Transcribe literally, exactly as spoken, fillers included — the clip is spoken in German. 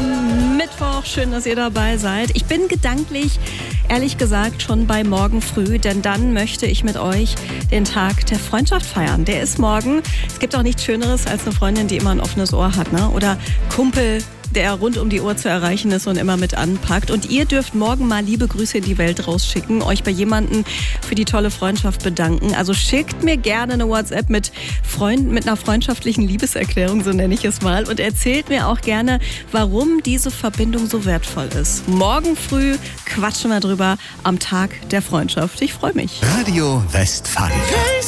am Mittwoch. Schön, dass ihr dabei seid. Ich bin gedanklich, ehrlich gesagt, schon bei morgen früh, denn dann möchte ich mit euch den Tag der Freundschaft feiern. Der ist morgen. Es gibt auch nichts Schöneres als eine Freundin, die immer ein offenes Ohr hat, ne? Oder Kumpel, der rund um die Uhr zu erreichen ist und immer mit anpackt. Und ihr dürft morgen mal liebe Grüße in die Welt rausschicken, euch bei jemandem für die tolle Freundschaft bedanken. Also schickt mir gerne eine WhatsApp mit Freunden, mit einer freundschaftlichen Liebeserklärung, so nenne ich es mal. Und erzählt mir auch gerne, warum diese Verbindung so wertvoll ist. Morgen früh quatschen wir drüber am Tag der Freundschaft. Ich freue mich. Radio Westfalen.